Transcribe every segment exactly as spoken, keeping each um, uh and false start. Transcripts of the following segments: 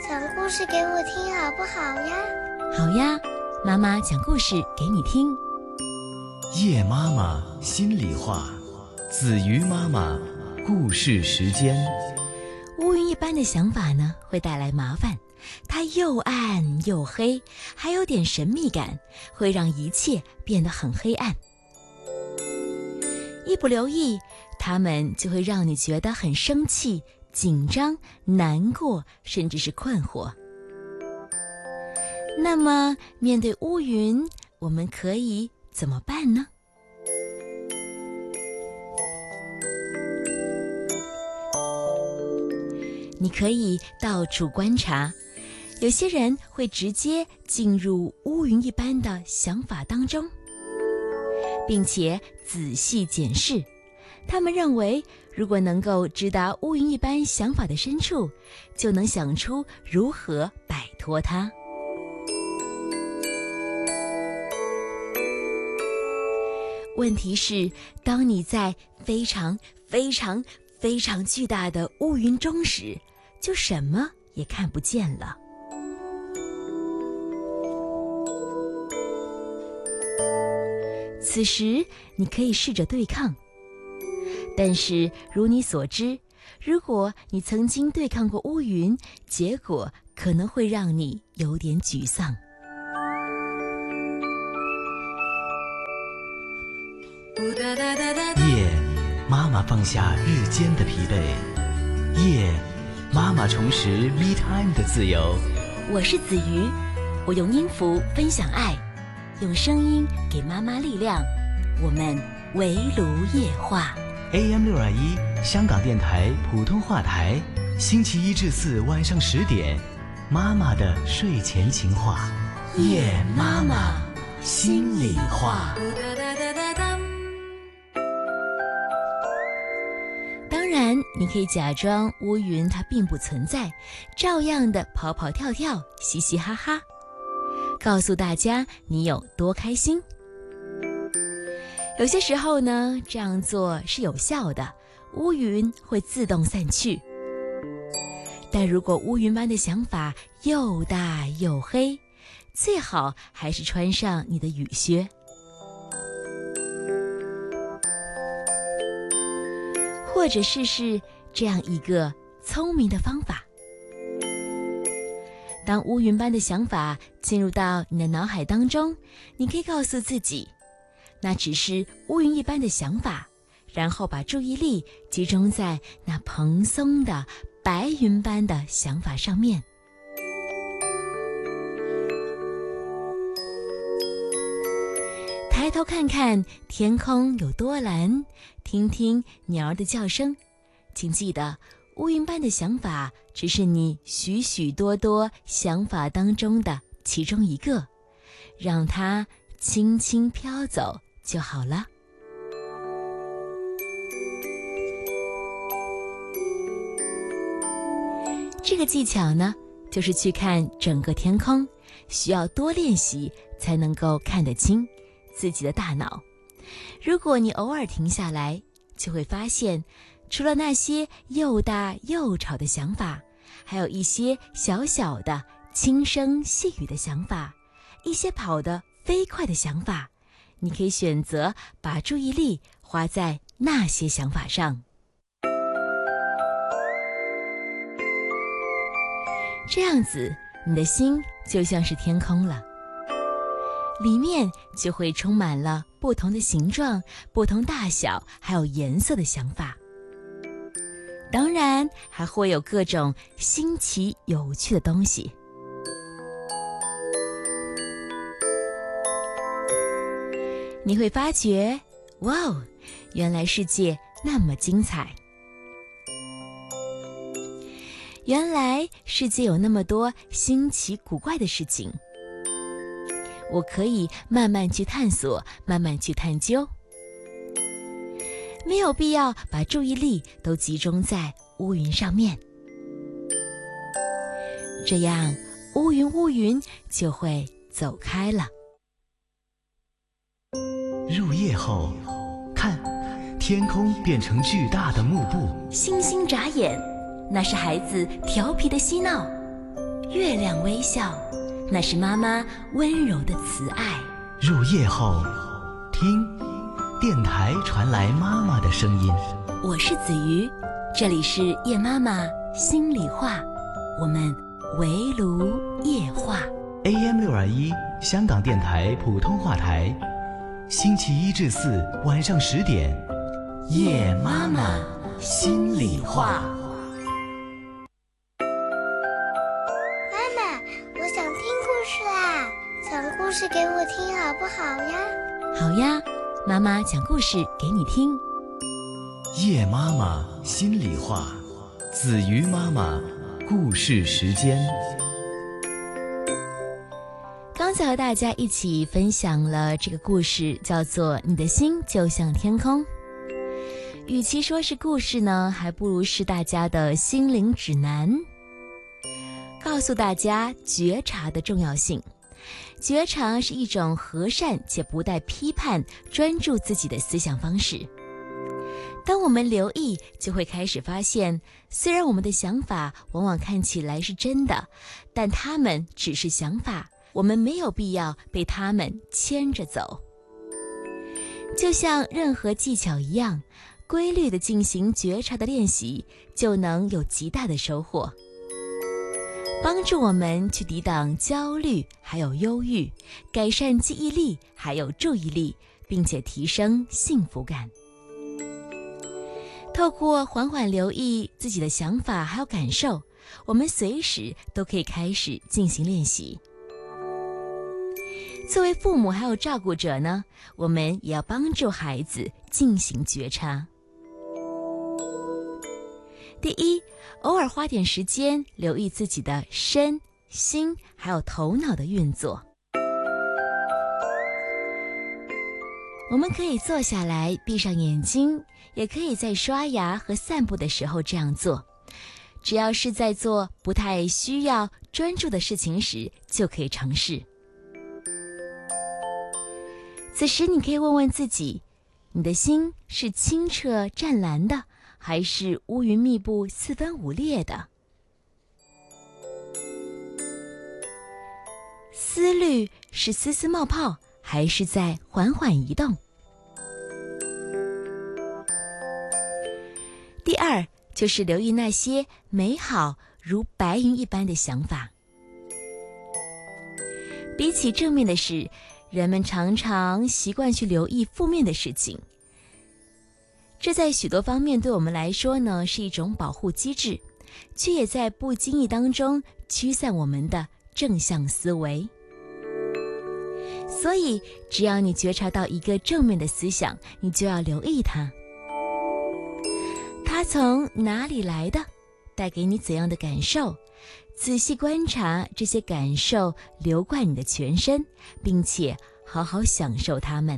讲故事给我听好不好呀？ 好呀，妈妈讲故事给你听。 叶妈妈心里话，子瑜妈妈故事时间。 乌云一般的想法呢，会带来麻烦，它又暗又黑，还有点神秘感，会让一切变得很黑暗。一不留意，它们就会让你觉得很生气、紧张、难过，甚至是困惑。那么，面对乌云，我们可以怎么办呢？你可以到处观察，有些人会直接进入乌云一般的想法当中，并且仔细检视。他们认为，如果能够直达乌云一般想法的深处，就能想出如何摆脱它。问题是，当你在非常非常非常巨大的乌云中时，就什么也看不见了。此时，你可以试着对抗。但是，如你所知，如果你曾经对抗过乌云，结果可能会让你有点沮丧。 夜，妈妈放下日间的疲惫。夜，妈妈重拾 me time 的自由。 我是子瑜，我用音符分享爱，用声音给妈妈力量。我们围炉夜话。 A M 六二一，香港电台普通话台，星期一至四晚上十点，妈妈的睡前情话，夜妈妈心里话。 当然，你可以假装乌云它并不存在，照样的跑跑跳跳，嘻嘻哈哈，告诉大家你有多开心。有些时候呢，这样做是有效的，乌云会自动散去。但如果乌云般的想法又大又黑，最好还是穿上你的雨靴。或者试试这样一个聪明的方法。当乌云般的想法进入到你的脑海当中，你可以告诉自己，那只是乌云一般的想法，然后把注意力集中在那蓬松的白云般的想法上面。抬头看看天空有多蓝，听听鸟儿的叫声。请记得，乌云般的想法只是你许许多多想法当中的其中一个，让它轻轻飘走就好了。这个技巧呢，就是去看整个天空，需要多练习才能够看得清自己的大脑。如果你偶尔停下来，就会发现，除了那些又大又吵的想法，还有一些小小的轻声细语的想法，一些跑得飞快的想法。你可以选择把注意力花在那些想法上。这样子，你的心就像是天空了，里面就会充满了不同的形状、不同大小还有颜色的想法。当然，还会有各种新奇有趣的东西。你会发觉，哇哦，原来世界那么精彩。原来世界有那么多新奇古怪的事情，我可以慢慢去探索，慢慢去探究。没有必要把注意力都集中在乌云上面，这样乌云乌云就会走开了。 入夜后，看，天空变成巨大的幕布， 星星眨眼，那是孩子调皮的嬉闹。 月亮微笑，那是妈妈温柔的慈爱。 入夜后，听电台传来妈妈的声音。 我是子瑜，这里是夜妈妈心里话，我们围炉夜话。 A M 六二一，香港电台普通话台，星期一至四晚上十点，夜妈妈心里话。 妈妈，我想听故事啦，讲故事给我听好不好呀？ 好呀，妈妈讲故事给你听。 夜妈妈心里话，子瑜妈妈故事时间。 刚才和大家一起分享了这个故事，叫做《你的心就像天空》。与其说是故事呢，还不如是大家的心灵指南，告诉大家觉察的重要性。觉察是一种和善且不带批判、专注自己的思想方式。当我们留意，就会开始发现，虽然我们的想法往往看起来是真的，但它们只是想法，我们没有必要被它们牵着走。就像任何技巧一样，规律地进行觉察的练习，就能有极大的收获，帮助我们去抵挡焦虑还有忧郁，改善记忆力还有注意力，并且提升幸福感。透过缓缓留意自己的想法还有感受，我们随时都可以开始进行练习。作为父母还有照顾者呢，我们也要帮助孩子进行觉察。第一，偶尔花点时间留意自己的身、心还有头脑的运作。我们可以坐下来，闭上眼睛，也可以在刷牙和散步的时候这样做。只要是在做不太需要专注的事情时，就可以尝试。此时你可以问问自己，你的心是清澈湛蓝的，还是乌云密布四分五裂的？思虑是丝丝冒泡，还是在缓缓移动？第二，就是留意那些美好如白云一般的想法。比起正面的事，人们常常习惯去留意负面的事情。这在许多方面对我们来说呢，是一种保护机制，却也在不经意当中驱散我们的正向思维。所以，只要你觉察到一个正面的思想，你就要留意它。它从哪里来的？带给你怎样的感受？仔细观察这些感受流贯你的全身，并且好好享受它们。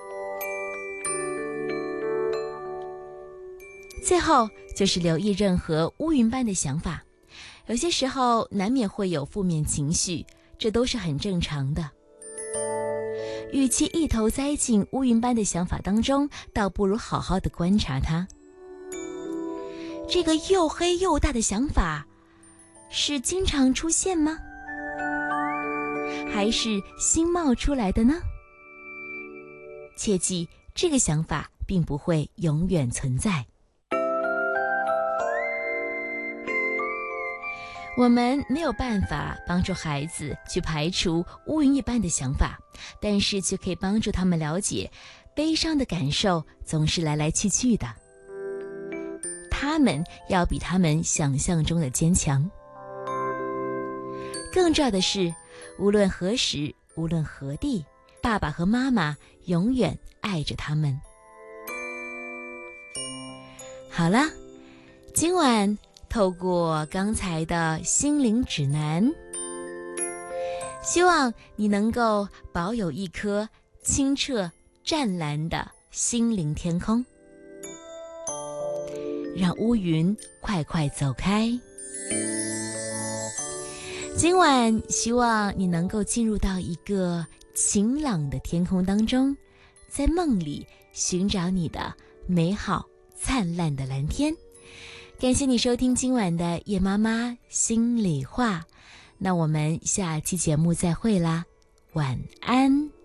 最后就是留意任何乌云般的想法，有些时候难免会有负面情绪，这都是很正常的。与其一头栽进乌云般的想法当中，倒不如好好的观察它。这个又黑又大的想法是经常出现吗？还是新冒出来的呢？切记，这个想法并不会永远存在。我们没有办法帮助孩子去排除乌云一般的想法，但是却可以帮助他们了解，悲伤的感受总是来来去去的。他们要比他们想象中的坚强。更重要的是，无论何时，无论何地，爸爸和妈妈永远爱着他们。好了，今晚透过刚才的心灵指南，希望你能够保有一颗清澈湛蓝的心灵天空，让乌云快快走开。今晚希望你能够进入到一个晴朗的天空当中，在梦里寻找你的美好灿烂的蓝天。感谢你收听今晚的夜妈妈心里话。 那我们下期节目再会啦，晚安。